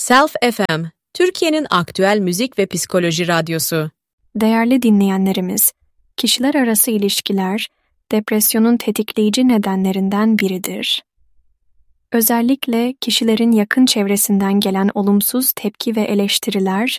Self FM, Türkiye'nin aktüel müzik ve psikoloji radyosu. Değerli dinleyenlerimiz, kişiler arası ilişkiler, depresyonun tetikleyici nedenlerinden biridir. Özellikle kişilerin yakın çevresinden gelen olumsuz tepki ve eleştiriler,